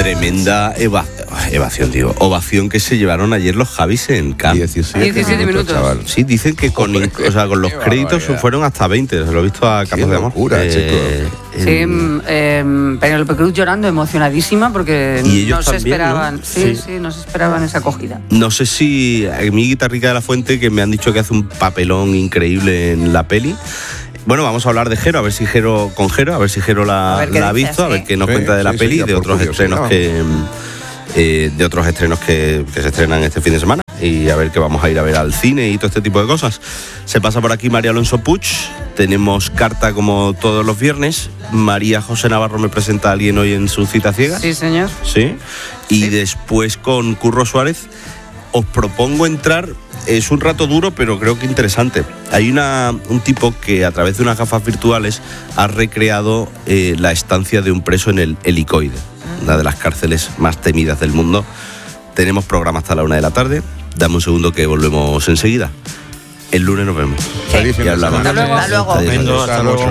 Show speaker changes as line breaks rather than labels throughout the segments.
Tremenda ovación que se llevaron ayer los Javis en Cannes.
17 minutos. Chaval.
Sí, dicen que con los créditos fueron hasta 20. Se lo he visto a Campos de Amor.
Sí, Penélope Cruz llorando, emocionadísima, porque no se esperaban. Sí, no se esperaban esa acogida.
No sé si a mi Guitarrica de la Fuente, que me han dicho que hace un papelón increíble en la peli. Bueno, vamos a hablar de Jero, a ver si Jero la ha visto, a ver qué nos cuenta de la peli y de otros estrenos que se estrenan este fin de semana, y a ver qué vamos a ir a ver al cine y todo este tipo de cosas. Se pasa por aquí María Alonso Puig, tenemos carta como todos los viernes. María José Navarro me presenta a alguien hoy en su cita ciega.
Sí, señor.
Sí. Y después con Curro Suárez os propongo entrar. Es un rato duro, pero creo que interesante. Hay un tipo que a través de unas gafas virtuales ha recreado la estancia de un preso en el Helicoide, una de las cárceles más temidas del mundo. Tenemos programa hasta la 1 de la tarde. Dame un segundo que volvemos enseguida. El lunes nos vemos.
Sí.
Y hablamos.
Hasta luego.
Hasta luego.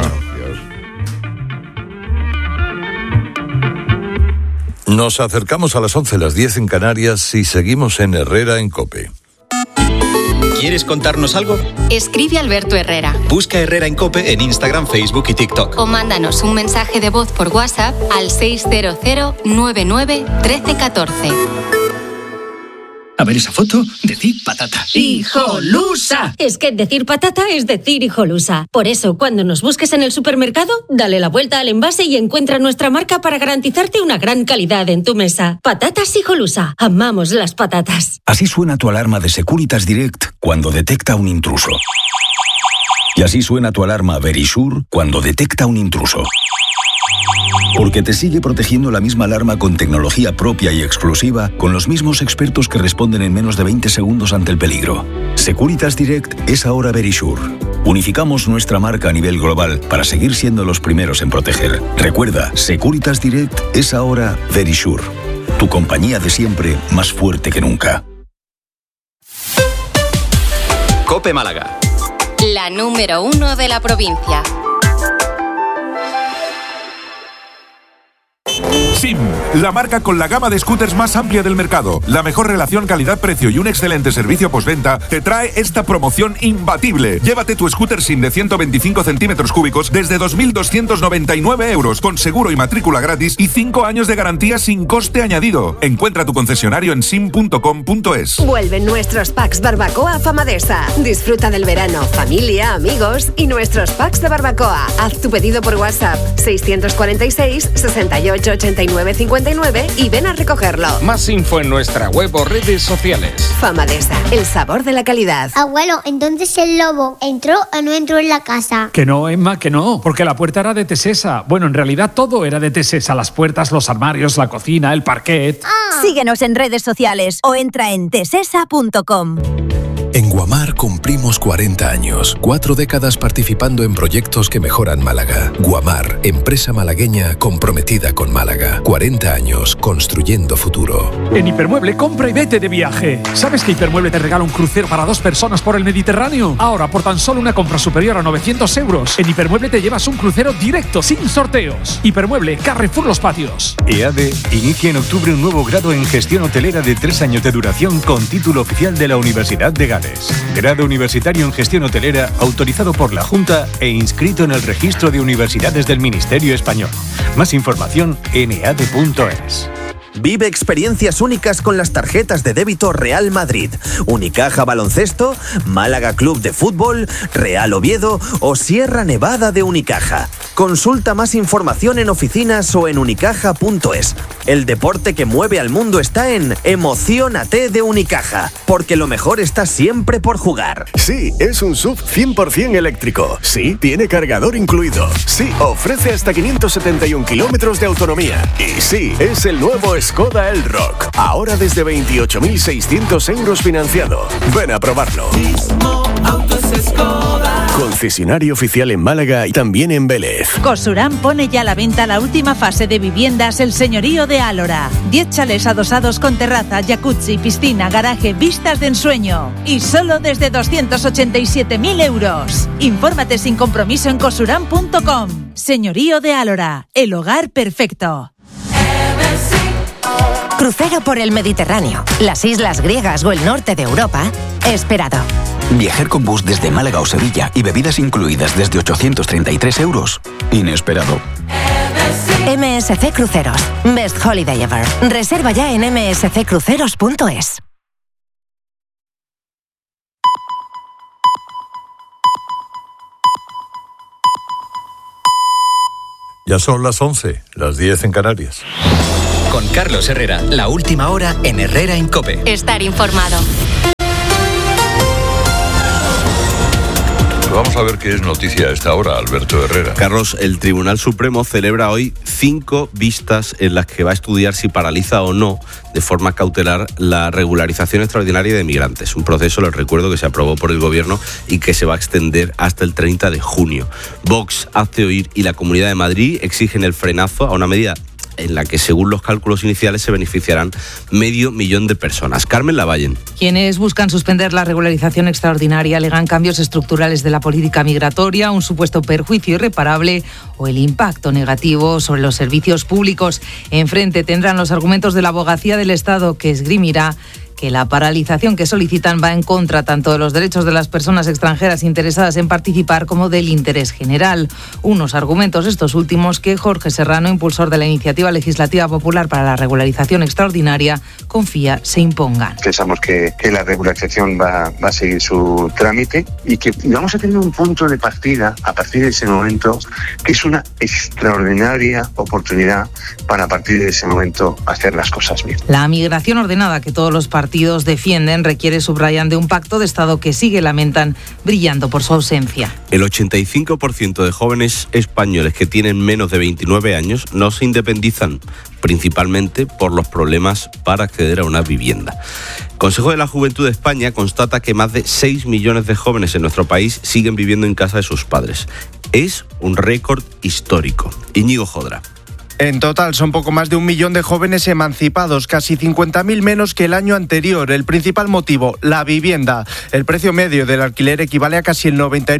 Nos acercamos a las 11, las 10 en Canarias, y seguimos en Herrera en COPE.
¿Quieres contarnos algo?
Escribe Alberto Herrera.
Busca Herrera en COPE en Instagram, Facebook y TikTok.
O mándanos un mensaje de voz por WhatsApp al 600 99 13 14.
A ver esa foto, decir patata. ¡Hijolusa!
Es que decir patata es decir hijolusa. Por eso, cuando nos busques en el supermercado, dale la vuelta al envase y encuentra nuestra marca para garantizarte una gran calidad en tu mesa. Patatas Hijolusa. Amamos las patatas.
Así suena tu alarma de Securitas Direct cuando detecta un intruso. Y así suena tu alarma Verisure cuando detecta un intruso. Porque te sigue protegiendo la misma alarma con tecnología propia y exclusiva, con los mismos expertos que responden en menos de 20 segundos ante el peligro. Securitas Direct es ahora Verisure. Unificamos nuestra marca a nivel global para seguir siendo los primeros en proteger. Recuerda, Securitas Direct es ahora Verisure. Tu compañía de siempre, más fuerte que nunca.
COPE Málaga.
La número 1 de la provincia.
SIM, la marca con la gama de scooters más amplia del mercado, la mejor relación calidad-precio y un excelente servicio postventa, te trae esta promoción imbatible. Llévate tu scooter SIM de 125 centímetros cúbicos desde 2.299 euros, con seguro y matrícula gratis y 5 años de garantía sin coste añadido. Encuentra tu concesionario en sim.com.es.
Vuelven nuestros packs barbacoa Famadesa. Disfruta del verano, familia, amigos y nuestros packs de barbacoa. Haz tu pedido por WhatsApp 646 68 89 59 y ven a recogerlo.
Más info en nuestra web o redes sociales.
Famadesa, el sabor de la calidad.
Abuelo, entonces el lobo ¿entró o no entró en la casa?
Que no, Emma, que no, porque la puerta era de Tesesa. Bueno, en realidad todo era de Tesesa: las puertas, los armarios, la cocina, el parquet.
Síguenos en redes sociales o entra en tesesa.com.
En Guamar cumplimos 40 años, 4 décadas participando en proyectos que mejoran Málaga. Guamar, empresa malagueña comprometida con Málaga. 40 años construyendo futuro.
En Hipermueble, compra y vete de viaje. ¿Sabes que Hipermueble te regala un crucero para 2 personas por el Mediterráneo? Ahora, por tan solo una compra superior a 900 euros, en Hipermueble te llevas un crucero directo, sin sorteos. Hipermueble, Carrefour Los Patios.
EADE inicia en octubre un nuevo grado en gestión hotelera de 3 años de duración con título oficial de la Universidad de Gales. Grado universitario en gestión hotelera autorizado por la Junta e inscrito en el registro de universidades del Ministerio Español. Más información en eade.es.
Vive experiencias únicas con las tarjetas de débito Real Madrid, Unicaja Baloncesto, Málaga Club de Fútbol, Real Oviedo o Sierra Nevada de Unicaja. Consulta más información en oficinas o en unicaja.es. El deporte que mueve al mundo está en Emociónate de Unicaja, porque lo mejor está siempre por jugar.
Sí, es un SUV 100% eléctrico. Sí, tiene cargador incluido. Sí, ofrece hasta 571 kilómetros de autonomía. Y sí, es el nuevo Skoda Elroq. Ahora desde 28.600 euros financiado. Ven a probarlo. Concesionario oficial en Málaga y también en Vélez.
Cosurán pone ya a la venta la última fase de viviendas El Señorío de Álora. 10 chalés adosados con terraza, jacuzzi, piscina, garaje, vistas de ensueño. Y solo desde 287.000 euros. Infórmate sin compromiso en cosurán.com. Señorío de Álora, el hogar perfecto.
crucero por el Mediterráneo, las islas griegas o el norte de Europa, esperado.
Viajar con bus desde Málaga o Sevilla y bebidas incluidas desde 833 euros, inesperado.
MSC Cruceros. Best Holiday Ever. Reserva ya en msccruceros.es.
Ya son las 11, las 10 en Canarias.
Con Carlos Herrera, la última hora en Herrera en COPE.
Estar informado.
Vamos a ver qué es noticia a esta hora, Alberto Herrera.
Carlos, el Tribunal Supremo celebra hoy 5 vistas en las que va a estudiar si paraliza o no de forma cautelar la regularización extraordinaria de migrantes. Un proceso, les recuerdo, que se aprobó por el Gobierno y que se va a extender hasta el 30 de junio. Vox hace oír y la Comunidad de Madrid exigen el frenazo a una medida en la que, según los cálculos iniciales, se beneficiarán 500.000 de personas. Carmen Lavallen.
Quienes buscan suspender la regularización extraordinaria alegan cambios estructurales de la política migratoria, un supuesto perjuicio irreparable o el impacto negativo sobre los servicios públicos. Enfrente tendrán los argumentos de la Abogacía del Estado, que esgrimirá que la paralización que solicitan va en contra tanto de los derechos de las personas extranjeras interesadas en participar como del interés general. Unos argumentos, estos últimos, que Jorge Serrano, impulsor de la Iniciativa Legislativa Popular para la Regularización Extraordinaria, confía se impongan.
Pensamos que la regularización va a seguir su trámite y que vamos a tener un punto de partida a partir de ese momento, que es una extraordinaria oportunidad para, a partir de ese momento, hacer las cosas bien.
La migración ordenada que todos los partidos defienden requiere, subrayan, de un pacto de Estado que sigue, lamentan, brillando por su ausencia.
El 85% de jóvenes españoles que tienen menos de 29 años no se independizan, principalmente por los problemas para acceder a una vivienda. El Consejo de la Juventud de España constata que más de 6 millones de jóvenes en nuestro país siguen viviendo en casa de sus padres. Es un récord histórico. Íñigo Jodra.
En total son poco más de 1 millón de jóvenes emancipados, casi 50.000 menos que el año anterior. El principal motivo, la vivienda. El precio medio del alquiler equivale a casi el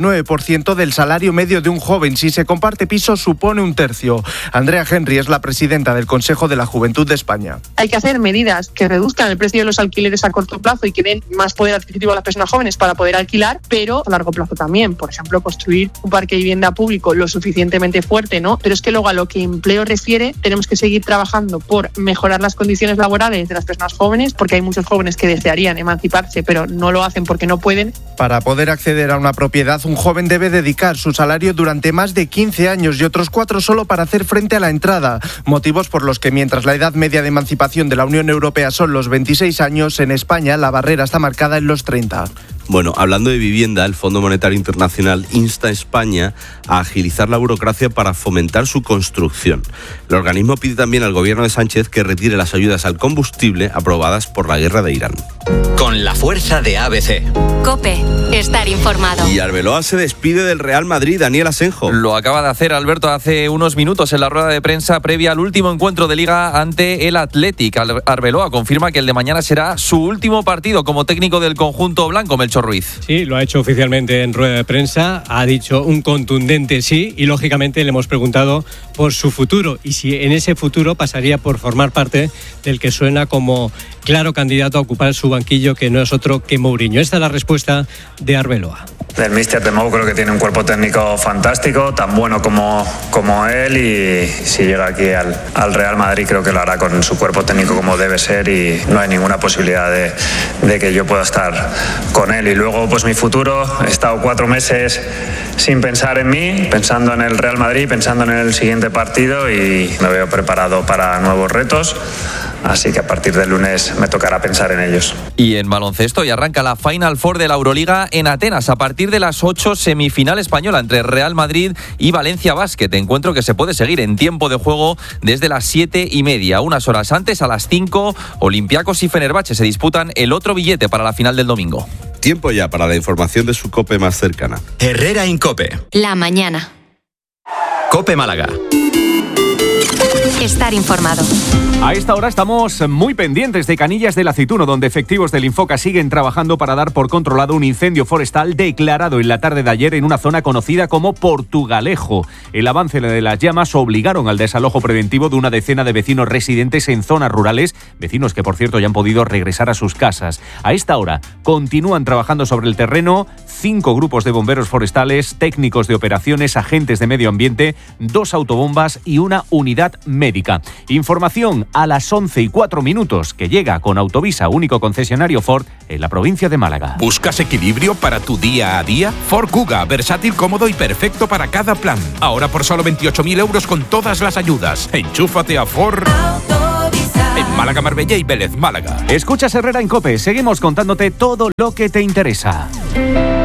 99% del salario medio de un joven. Si se comparte piso, supone 1/3. Andrea Henry es la presidenta del Consejo de la Juventud de España.
Hay que hacer medidas que reduzcan el precio de los alquileres a corto plazo y que den más poder adquisitivo a las personas jóvenes para poder alquilar, pero a largo plazo también. Por ejemplo, construir un parque de vivienda público lo suficientemente fuerte, ¿no? Pero es que luego, a lo que empleo refiere, tenemos que seguir trabajando por mejorar las condiciones laborales de las personas jóvenes, porque hay muchos jóvenes que desearían emanciparse, pero no lo hacen porque no pueden.
Para poder acceder a una propiedad, un joven debe dedicar su salario durante más de 15 años y otros 4 solo para hacer frente a la entrada. Motivos por los que, mientras la edad media de emancipación de la Unión Europea son los 26 años, en España la barrera está marcada en los 30.
Bueno, hablando de vivienda, el Fondo Monetario Internacional insta a España a agilizar la burocracia para fomentar su construcción. El organismo pide también al gobierno de Sánchez que retire las ayudas al combustible aprobadas por la guerra de Irán.
Con la fuerza de ABC.
COPE, estar informado.
Y Arbeloa se despide del Real Madrid, Daniel Asenjo.
Lo acaba de hacer, Alberto, hace unos minutos en la rueda de prensa previa al último encuentro de Liga ante el Athletic. Arbeloa confirma que el de mañana será su último partido como técnico del conjunto blanco, Melchor Ruiz.
Sí, lo ha hecho oficialmente en rueda de prensa, ha dicho un contundente sí y lógicamente le hemos preguntado por su futuro y si en ese futuro pasaría por formar parte del que suena como claro candidato a ocupar su banquillo, que no es otro que Mourinho. Esta es la respuesta de Arbeloa.
El míster de Mou creo que tiene un cuerpo técnico fantástico, tan bueno como él, y si llega aquí al Real Madrid creo que lo hará con su cuerpo técnico como debe ser y no hay ninguna posibilidad de que yo pueda estar con él. Y luego pues mi futuro, he estado 4 meses sin pensar en mí, pensando en el Real Madrid, pensando en el siguiente partido y me veo preparado para nuevos retos. Así que a partir del lunes me tocará pensar en ellos.
Y en baloncesto, y arranca la Final Four de la Euroliga en Atenas. A partir de las 8, semifinal española entre Real Madrid y Valencia Basket. Encuentro que se puede seguir en tiempo de juego desde las 7:30. Unas horas antes, a las 5, Olympiacos y Fenerbahce se disputan el otro billete para la final del domingo.
Tiempo ya para la información de su COPE más cercana.
Herrera en COPE.
La mañana.
COPE Málaga.
estar informado.
A esta hora estamos muy pendientes de Canillas del Aceituno, donde efectivos del Infoca siguen trabajando para dar por controlado un incendio forestal declarado en la tarde de ayer en una zona conocida como Portugalejo. El avance de las llamas obligaron al desalojo preventivo de una decena de vecinos residentes en zonas rurales, vecinos que por cierto ya han podido regresar a sus casas. A esta hora continúan trabajando sobre el terreno 5 grupos de bomberos forestales, técnicos de operaciones, agentes de medio ambiente, 2 autobombas y una unidad médica. Información a las 11:04, que llega con Autovisa, único concesionario Ford en la provincia de Málaga.
¿Buscas equilibrio para tu día a día? Ford Kuga, versátil, cómodo y perfecto para cada plan. Ahora por solo 28.000 euros con todas las ayudas. Enchúfate a Ford en Málaga, Marbella y Vélez, Málaga.
Escuchas Herrera en COPE, seguimos contándote todo lo que te interesa.